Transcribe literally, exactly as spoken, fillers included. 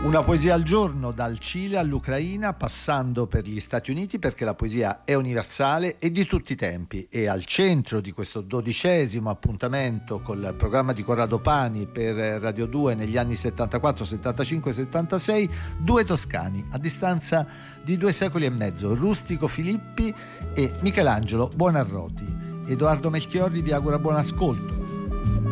Una poesia al giorno dal Cile all'Ucraina, passando per gli Stati Uniti, perché la poesia è universale e di tutti i tempi. E al centro di questo dodicesimo appuntamento col programma di Corrado Pani per Radio due negli anni settantaquattro, settantacinque, settantasei, due toscani a distanza di due secoli e mezzo, Rustico Filippi e Michelangelo Buonarroti. Edoardo Melchiorri vi augura buon ascolto.